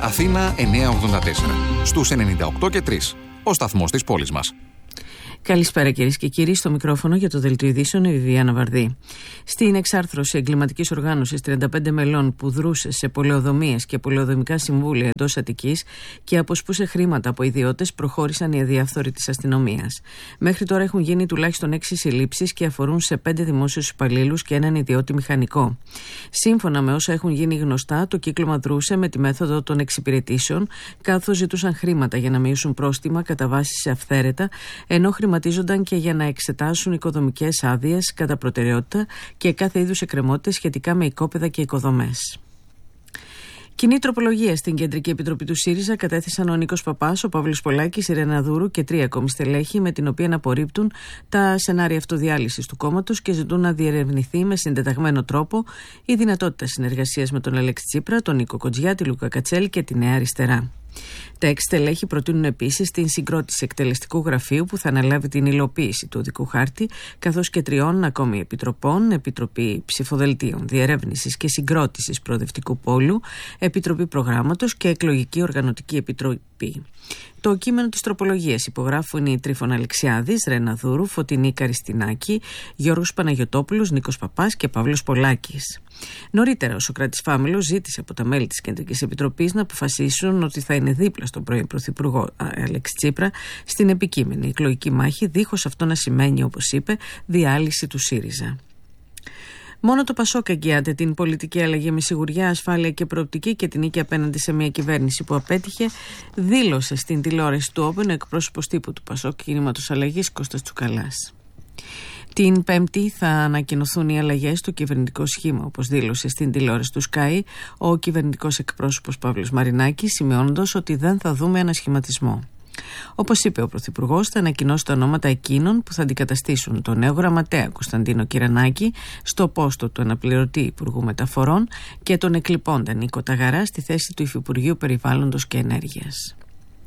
Αθήνα 984. Στους 98 και 3. Ο σταθμός της πόλης μας. Καλησπέρα κυρίες και κύριοι, στο μικρόφωνο για το Δελτίο Ειδήσεων η Βιβιάνα Βαρδί. Στην εξάρθρωση εγκληματικής οργάνωσης 35 μελών που δρούσε σε πολεοδομίες και πολεοδομικά συμβούλια εντός Αττικής και αποσπούσε χρήματα από ιδιώτες, προχώρησαν οι αδιάφθοροι της αστυνομίας. Μέχρι τώρα έχουν γίνει τουλάχιστον 6 συλλήψεις και αφορούν σε 5 δημόσιους υπαλλήλους και έναν ιδιώτη μηχανικό. Σύμφωνα με όσα έχουν γίνει γνωστά, το κύκλωμα δρούσε με τη μέθοδο των εξυπηρετήσεων, καθώς ζητούσαν χρήματα για να μειώσουν πρόστιμα κατά βάση σε αυθαίρετα, ενώ χρηματίζονταν και για να εξετάσουν οικοδομικές άδειες κατά προτεραιότητα και κάθε είδους εκκρεμότητες σχετικά με οικόπεδα και οικοδομές. Κοινή τροπολογία στην Κεντρική Επιτροπή του ΣΥΡΙΖΑ κατέθεσαν ο Νίκος Παπάς, ο Παύλος Πολάκης, η Ρένα Δούρου και 3 ακόμη στελέχη, με την οποία απορρίπτουν τα σενάρια αυτοδιάλυσης του κόμματος και ζητούν να διερευνηθεί με συντεταγμένο τρόπο η δυνατότητα συνεργασίας με τον Αλέξη Τσίπρα, τον Νίκο Κοντζιά, τη Λούκα Κατσέλη και τη Νέα Αριστερά. Τα 6 στελέχη προτείνουν επίσης την συγκρότηση εκτελεστικού γραφείου που θα αναλάβει την υλοποίηση του οδικού χάρτη, καθώς και 3 ακόμη επιτροπών: Επιτροπή Ψηφοδελτίων, Διερεύνησης και Συγκρότησης Προοδευτικού Πόλου, Επιτροπή Προγράμματος και Εκλογική Οργανωτική Επιτροπή. Το κείμενο της τροπολογίας υπογράφουν οι Τρίφωνα Αλεξιάδης, Ρένα Δούρου, Φωτεινή Καριστινάκη, Γιώργος Παναγιωτόπουλος, Νίκος Παπάς και Παύλος Πολάκης. Νωρίτερα, ο Σωκράτης Φάμελος ζήτησε από τα μέλη της Κεντρικής Επιτροπής να αποφασίσουν ότι θα είναι δίπλα στον πρώην Πρωθυπουργό Αλέξη Τσίπρα στην επικείμενη εκλογική μάχη, δίχως αυτό να σημαίνει, όπως είπε, διάλυση του ΣΥΡΙΖΑ. Μόνο το ΠΑΣΟΚ εγγυάται την πολιτική αλλαγή με σιγουριά, ασφάλεια και προοπτική και την νίκη απέναντι σε μια κυβέρνηση που απέτυχε, δήλωσε στην τηλεόραση του Open ο εκπρόσωπος τύπου του ΠΑΣΟΚ Κινήματος Αλλαγής Κώστας Τσουκαλάς. Την Πέμπτη θα ανακοινωθούν οι αλλαγές στο κυβερνητικό σχήμα, όπως δήλωσε στην τηλεόραση του Sky ο κυβερνητικός εκπρόσωπος Παύλος Μαρινάκης, σημειώνοντας ότι δεν θα δούμε ανασχηματισμό. Όπως είπε ο Πρωθυπουργός, θα ανακοινώσει τα ονόματα εκείνων που θα αντικαταστήσουν τον νέο γραμματέα Κωνσταντίνο Κυρανάκη στο πόστο του αναπληρωτή Υπουργού Μεταφορών και τον εκλειπώντα Νίκο Ταγαρά στη θέση του Υφυπουργείου Περιβάλλοντος και Ενέργειας.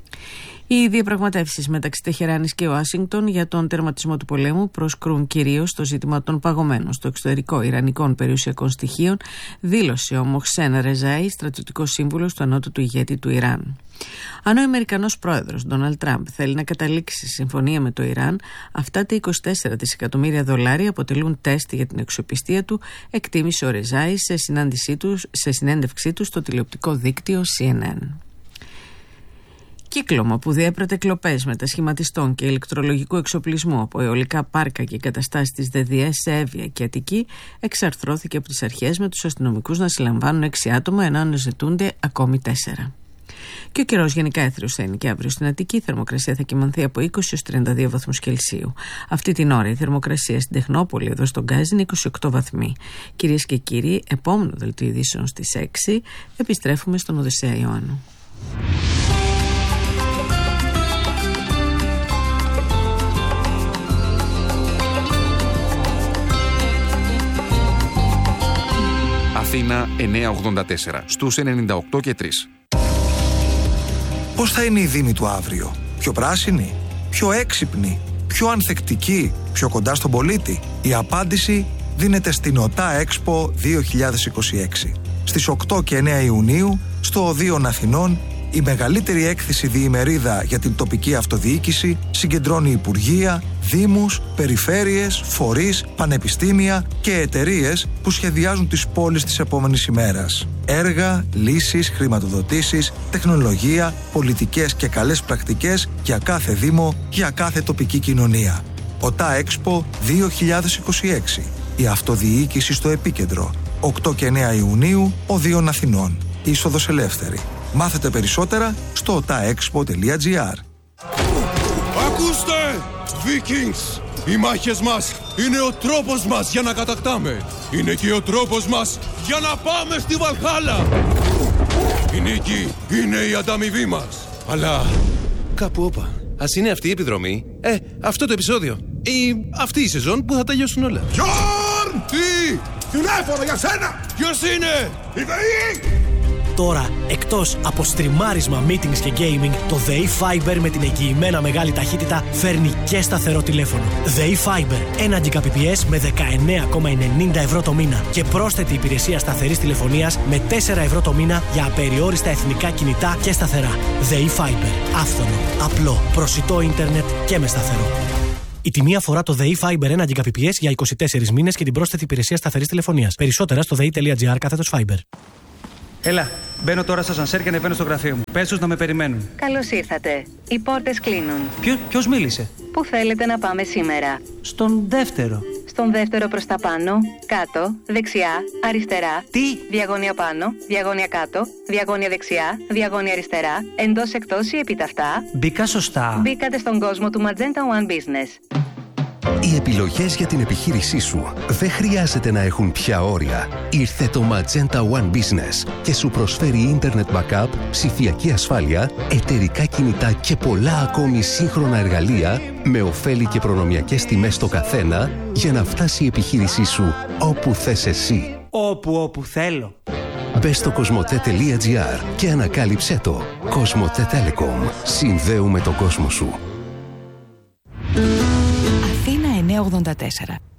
Οι διαπραγματεύσεις μεταξύ Τεχεράνης και Ουάσιγκτον για τον τερματισμό του πολέμου προσκρούν κυρίως στο ζήτημα των παγωμένων στο εξωτερικό ιρανικών περιουσιακών στοιχείων, δήλωσε ο Μοχσέν Ρεζάι, στρατιωτικός σύμβουλος του ανώτατου ηγέτη του Ιράν. Αν ο Αμερικανός πρόεδρος Ντόναλντ Τραμπ θέλει να καταλήξει συμφωνία με το Ιράν, αυτά τα 24 δισεκατομμύρια δολάρια αποτελούν τεστ για την αξιοπιστία του, εκτίμησε ο Ρεζάι σε συνέντευξή του στο τηλεοπτικό δίκτυο CNN. Κύκλωμα που διέπρατε κλοπές μετασχηματιστών και ηλεκτρολογικού εξοπλισμού από αιωλικά πάρκα και εγκαταστάσεις της ΔΔΕ σε Εύβοια και Αττική εξαρθρώθηκε από τις αρχές, με τους αστυνομικούς να συλλαμβάνουν 6 άτομα ενώ αναζητούνται ακόμη 4. Και ο καιρός γενικά έθριος θα είναι και αύριο στην Αττική. Η θερμοκρασία θα κυμανθεί από 20 έως 32 βαθμούς Κελσίου. Αυτή την ώρα η θερμοκρασία στην Τεχνόπολη, εδώ στον Γκάζι, είναι 28 βαθμοί. Κυρίες και κύριοι, επόμενο δελτίο ειδήσεων στις 6 επιστρέφουμε στον Οδυσσέα Ιωάννου. Αθήνα 984, στους 98 και 3. Πώς θα είναι η Δήμη του αύριο? Πιο πράσινη, πιο έξυπνη, πιο ανθεκτική, πιο κοντά στον πολίτη? Η απάντηση δίνεται στην ΟΤΑ Expo 2026. Στις 8 και 9 Ιουνίου, στο Οδείον Αθηνών, η μεγαλύτερη έκθεση διημερίδα για την τοπική αυτοδιοίκηση συγκεντρώνει υπουργεία, δήμους, περιφέρειες, φορείς, πανεπιστήμια και εταιρείες που σχεδιάζουν τις πόλεις της επόμενης ημέρας. Έργα, λύσεις, χρηματοδοτήσεις, τεχνολογία, πολιτικές και καλές πρακτικές για κάθε δήμο, για κάθε τοπική κοινωνία. ΟΤΑ Expo 2026. Η αυτοδιοίκηση στο επίκεντρο. 8 και 9 Ιουνίου, Οδείον Αθηνών. Είσοδος ελεύθερη. Μάθετε περισσότερα στο otaexpo.gr. Ακούστε! Vikings! Οι μάχες μας είναι ο τρόπος μας για να κατακτάμε. Είναι και ο τρόπος μας για να πάμε στη Βαλχάλα. Η νίκη είναι η ανταμοιβή μας. Αλλά κάπου όπα. Ας είναι αυτή η επιδρομή, αυτό το επεισόδιο ή αυτή η σεζόν που θα τελειώσουν όλα. Γιόρν! Τι! Τηλέφωνο για σένα! Ποιος είναι? Η ΔΕΗ! Τώρα, εκτός από στριμάρισμα, meetings και gaming, το ΔΕΗ Fiber με την εγγυημένα μεγάλη ταχύτητα φέρνει και σταθερό τηλέφωνο. ΔΕΗ Fiber, 1 Gbps με 19,90 ευρώ το μήνα και πρόσθετη υπηρεσία σταθερής τηλεφωνίας με 4 ευρώ το μήνα για απεριόριστα εθνικά κινητά και σταθερά. ΔΕΗ Fiber. Άφθονο, απλό, προσιτό ίντερνετ και με σταθερό. Η τιμή αφορά το ΔΕΗ Fiber 1 Gbps για 24 μήνες και την πρόσθετη υπηρεσία σταθερής τηλεφωνίας. Περισσότερα στο dei.gr/Fiber. Έλα, μπαίνω τώρα στο ασανσέρ και ανεβαίνω στο γραφείο μου. Πες τους να με περιμένουν. Καλώς ήρθατε. Οι πόρτες κλείνουν. Ποιος μίλησε? Πού θέλετε να πάμε σήμερα? Στον δεύτερο. Στον δεύτερο προς τα πάνω, κάτω, δεξιά, αριστερά. Τι? Διαγώνια πάνω, διαγώνια κάτω, διαγώνια δεξιά, διαγώνια αριστερά, εντός εκτός ή επιταυτά. Μπήκα σωστά. Μπήκατε στον κόσμο του Magenta One Business. Οι επιλογές για την επιχείρησή σου δεν χρειάζεται να έχουν πια όρια. Ήρθε το Magenta One Business και σου προσφέρει Internet Backup, ψηφιακή ασφάλεια, εταιρικά κινητά και πολλά ακόμη σύγχρονα εργαλεία με ωφέλη και προνομιακές τιμές στο καθένα για να φτάσει η επιχείρησή σου όπου θες εσύ. Όπου θέλω. Μπες στο cosmote.gr και ανακάλυψέ το. Cosmote Telecom. Συνδέουμε τον κόσμο σου. Αθήνα 984.